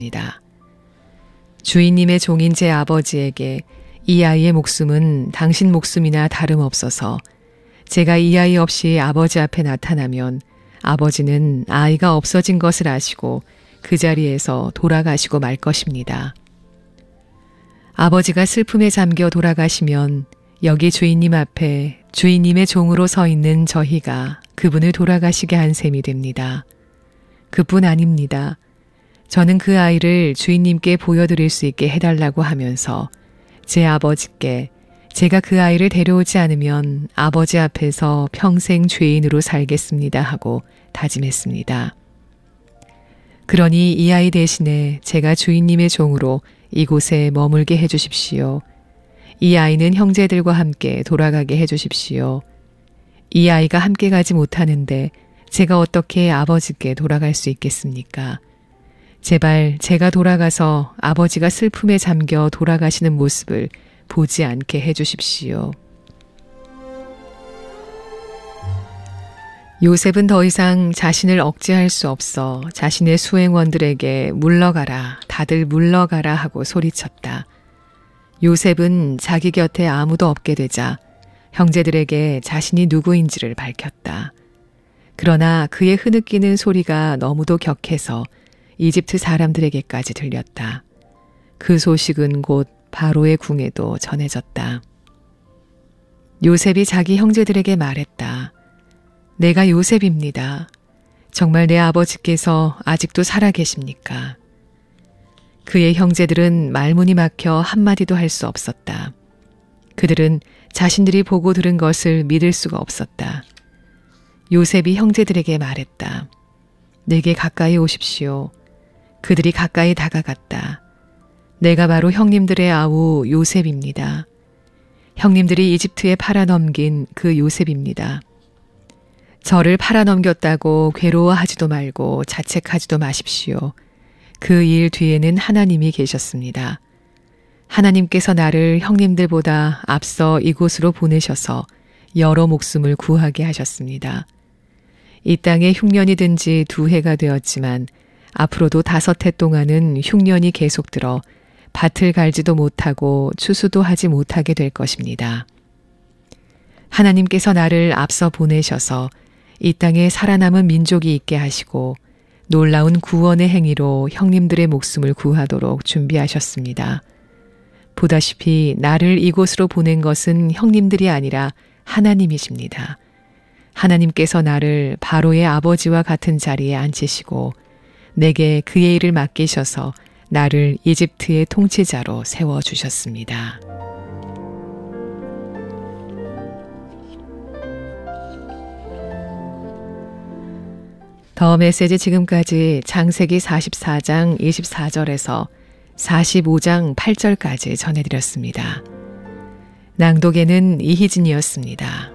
주인님의 종인 제 아버지에게 이 아이의 목숨은 당신 목숨이나 다름없어서 제가 이 아이 없이 아버지 앞에 나타나면 아버지는 아이가 없어진 것을 아시고 그 자리에서 돌아가시고 말 것입니다. 아버지가 슬픔에 잠겨 돌아가시면 여기 주인님 앞에 주인님의 종으로 서 있는 저희가 그분을 돌아가시게 한 셈이 됩니다. 그뿐 아닙니다. 저는 그 아이를 주인님께 보여드릴 수 있게 해달라고 하면서 제 아버지께 제가 그 아이를 데려오지 않으면 아버지 앞에서 평생 죄인으로 살겠습니다 하고 다짐했습니다. 그러니 이 아이 대신에 제가 주인님의 종으로 이곳에 머물게 해주십시오. 이 아이는 형제들과 함께 돌아가게 해주십시오. 이 아이가 함께 가지 못하는데 제가 어떻게 아버지께 돌아갈 수 있겠습니까? 제발 제가 돌아가서 아버지가 슬픔에 잠겨 돌아가시는 모습을 보지 않게 해주십시오. 요셉은 더 이상 자신을 억제할 수 없어 자신의 수행원들에게 물러가라, 다들 물러가라 하고 소리쳤다. 요셉은 자기 곁에 아무도 없게 되자 형제들에게 자신이 누구인지를 밝혔다. 그러나 그의 흐느끼는 소리가 너무도 격해서 이집트 사람들에게까지 들렸다. 그 소식은 곧 바로의 궁에도 전해졌다. 요셉이 자기 형제들에게 말했다. 내가 요셉입니다. 정말 내 아버지께서 아직도 살아계십니까? 그의 형제들은 말문이 막혀 한마디도 할 수 없었다. 그들은 자신들이 보고 들은 것을 믿을 수가 없었다. 요셉이 형제들에게 말했다. 내게 가까이 오십시오. 그들이 가까이 다가갔다. 내가 바로 형님들의 아우 요셉입니다. 형님들이 이집트에 팔아넘긴 그 요셉입니다. 저를 팔아넘겼다고 괴로워하지도 말고 자책하지도 마십시오. 그 일 뒤에는 하나님이 계셨습니다. 하나님께서 나를 형님들보다 앞서 이곳으로 보내셔서 여러 목숨을 구하게 하셨습니다. 이 땅에 흉년이 든 지 2해가 되었지만 앞으로도 5해 동안은 흉년이 계속 들어 밭을 갈지도 못하고 추수도 하지 못하게 될 것입니다. 하나님께서 나를 앞서 보내셔서 이 땅에 살아남은 민족이 있게 하시고 놀라운 구원의 행위로 형님들의 목숨을 구하도록 준비하셨습니다. 보다시피 나를 이곳으로 보낸 것은 형님들이 아니라 하나님이십니다. 하나님께서 나를 바로의 아버지와 같은 자리에 앉히시고 내게 그의 일을 맡기셔서 나를 이집트의 통치자로 세워주셨습니다. 더 메시지 지금까지 창세기 44장 24절에서 45장 8절까지 전해드렸습니다. 낭독에는 이희진이었습니다.